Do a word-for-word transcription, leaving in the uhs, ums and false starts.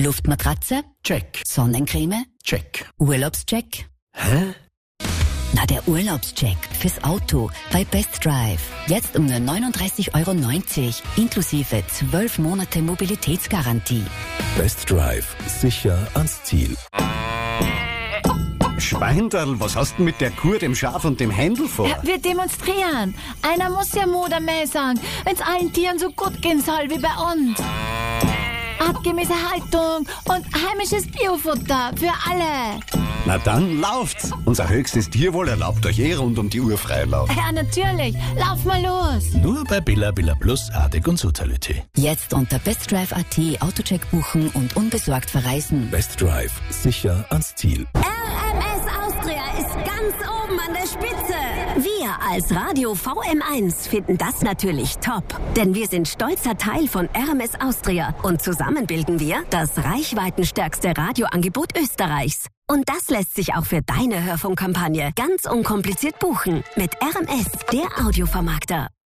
Luftmatratze? Check. Sonnencreme? Check. Urlaubscheck? Hä? Na, der Urlaubscheck fürs Auto bei Best Drive. Jetzt um nur neununddreißig Euro neunzig, inklusive zwölf Monate Mobilitätsgarantie. Best Drive. Sicher ans Ziel. Schweinderl, was hast du mit der Kuh, dem Schaf und dem Händel vor? Ja, wir demonstrieren. Einer muss ja Modermäh sagen, wenn's allen Tieren so gut gehen soll wie bei uns. Artgemäße Haltung und heimisches Biofutter für alle. Na dann lauft's. Unser höchstes Tierwohl erlaubt euch eh rund um die Uhr Freilauf. Ja, natürlich. Lauf mal los. Nur bei Billa, Billa Plus, Artig und Sutalité. Jetzt unter bestdrive punkt at Autocheck buchen und unbesorgt verreisen. Best Drive. Sicher ans Ziel. R M S Austria ist ganz oben an der Spitze. Wir als Radio V M eins finden das natürlich top. Denn wir sind stolzer Teil von R M S Austria und zusammen bilden wir das reichweitenstärkste Radioangebot Österreichs. Und das lässt sich auch für deine Hörfunkkampagne ganz unkompliziert buchen. Mit R M S, der Audiovermarkter.